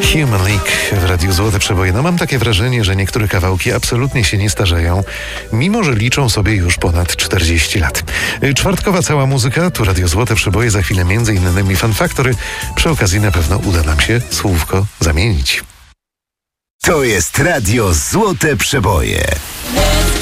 Human League w Radiu Złote Przeboje. No mam takie wrażenie, że niektóre kawałki absolutnie się nie starzeją, mimo że liczą sobie już ponad 40 lat. Czwartkowa cała muzyka, tu Radio Złote Przeboje, za chwilę między innymi Fun Factory. Przy okazji na pewno uda nam się słówko zamienić. To jest Radio Złote Przeboje.